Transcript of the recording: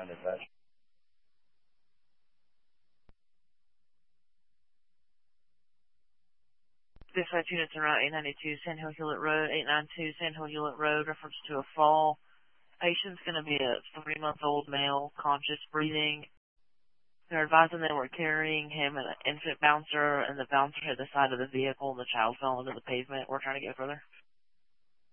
Dispatch units en route 892 Sandhill Hewlett Road, 892 Sandhill Hewlett Road, reference to a fall. Patient's going to be a 3-month-old male, conscious, breathing. They're advising they were carrying him in an infant bouncer, and the bouncer hit the side of the vehicle, and the child fell into the pavement. We're trying to get further.